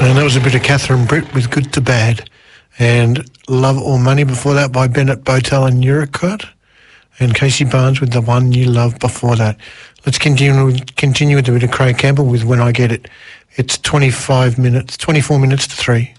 And that was a bit of Catherine Britt with Good to Bad. And Love or Money before that by Bennett Botel and Eurocott. And Casey Barnes with The One You Love before that. Let's continue with a bit of Craig Campbell with When I Get It. It's 24 minutes to 3.